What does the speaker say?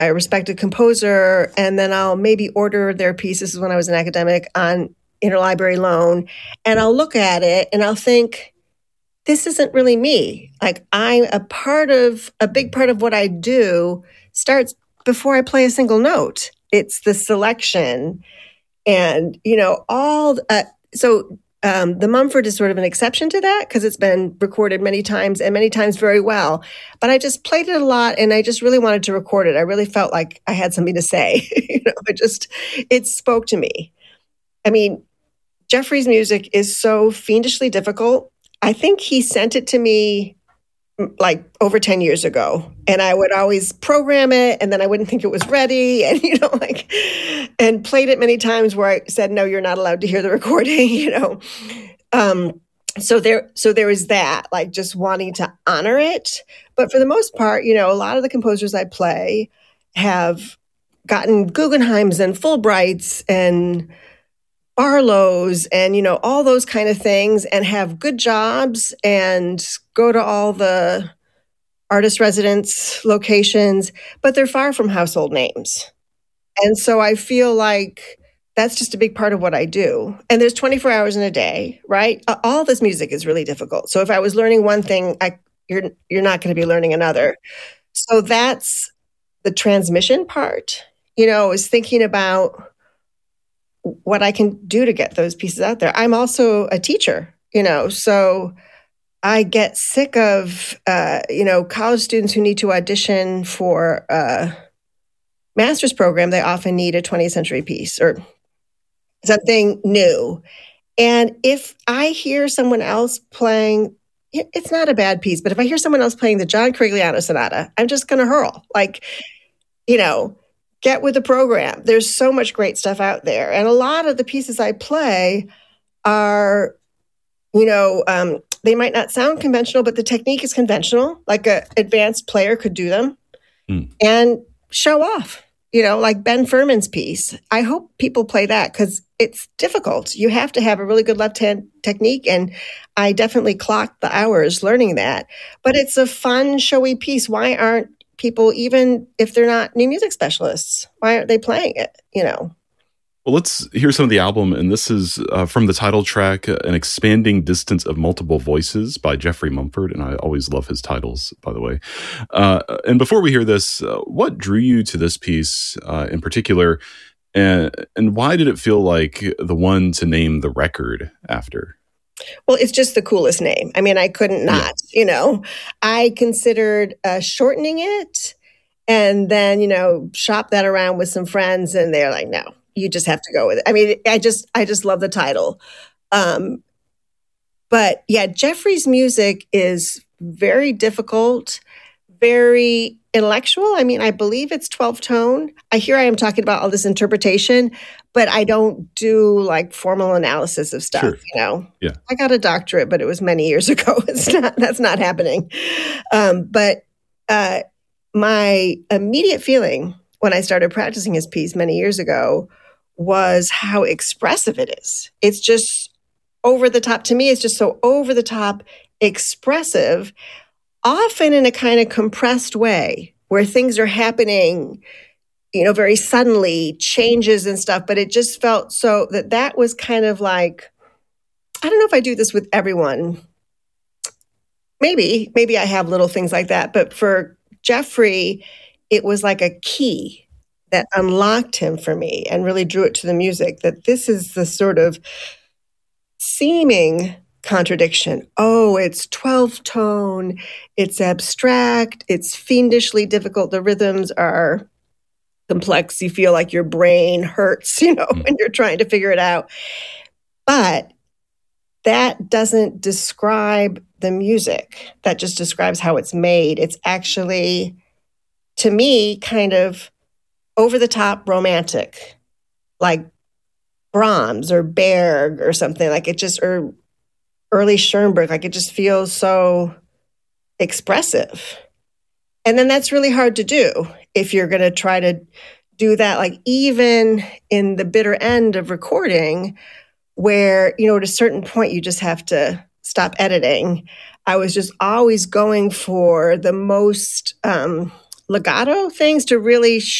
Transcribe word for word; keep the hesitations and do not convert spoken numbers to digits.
a respected composer, and then I'll maybe order their piece. This is when I was an academic on interlibrary loan, and I'll look at it and I'll think, this isn't really me. Like, I'm a part of, a big part of what I do starts before I play a single note. It's the selection and, you know, all, uh, so um, the Mumford is sort of an exception to that because it's been recorded many times and many times very well. But I just played it a lot and I just really wanted to record it. I really felt like I had something to say. you know, it just, it spoke to me. I mean, Jeffrey's music is so fiendishly difficult. I think he sent it to me like over ten years ago, and I would always program it, and then I wouldn't think it was ready, and you know, like, and played it many times where I said, "No, you're not allowed to hear the recording," you know. Um, so there, so there is that, like, just wanting to honor it. But for the most part, you know, a lot of the composers I play have gotten Guggenheims and Fulbrights and Barlow's and, you know, all those kind of things, and have good jobs and go to all the artist residence locations, but they're far from household names. And so I feel like that's just a big part of what I do. And there's twenty-four hours in a day, right? All this music is really difficult. So if I was learning one thing, I, you're you're not going to be learning another. So that's the transmission part, you know, is thinking about what I can do to get those pieces out there. I'm also a teacher, you know, so I get sick of, uh, you know, college students who need to audition for a master's program. They often need a twentieth century piece or something new. And if I hear someone else playing, it's not a bad piece, but if I hear someone else playing the John Carigliano Sonata, I'm just going to hurl. Like, you know, get with the program. There's so much great stuff out there. And a lot of the pieces I play are, you know, um, they might not sound conventional, but the technique is conventional. Like an advanced player could do them mm. and show off, you know, like Ben Furman's piece. I hope people play that because it's difficult. You have to have a really good left hand technique. And I definitely clocked the hours learning that. But it's a fun, showy piece. Why aren't people, even if they're not new music specialists, why aren't they playing it, you know? Well, let's hear some of the album, and this is uh, from the title track, An Expanding Distance of Multiple Voices by Jeffrey Mumford, and I always love his titles, by the way. Uh, and before we hear this, uh, what drew you to this piece uh, in particular, and, and why did it feel like the one to name the record after? Well, it's just the coolest name. I mean, I couldn't not, yeah. you know. I considered uh, shortening it and then, you know, shop that around with some friends, and they're like, no, you just have to go with it. I mean, I just, I just love the title. Um, but yeah, Jeffrey's music is very difficult, very intellectual. I mean, I believe it's twelve tone. I hear I am talking about all this interpretation, but I don't do like formal analysis of stuff, sure. you know? Yeah. I got a doctorate, but it was many years ago. It's not, that's not happening. Um, but uh, my immediate feeling when I started practicing his piece many years ago was how expressive it is. It's just over the top. To me, it's just so over the top expressive, often in a kind of compressed way where things are happening, you know, very suddenly, changes and stuff. But it just felt so that that was kind of like, I don't know if I do this with everyone. Maybe, maybe I have little things like that. But for Jeffrey, it was like a key that unlocked him for me and really drew it to the music, that this is the sort of seeming contradiction. Oh, it's twelve tone, it's abstract, it's fiendishly difficult. The rhythms are complex. You feel like your brain hurts, you know, when you're trying to figure it out. But that doesn't describe the music. That just describes how it's made. It's actually, to me, kind of over-the-top romantic, like Brahms or Berg or something. Like it just, or early Schoenberg, like it just feels so expressive. And then that's really hard to do if you're going to try to do that, like even in the bitter end of recording, where, you know, at a certain point, you just have to stop editing. I was just always going for the most um, legato things to really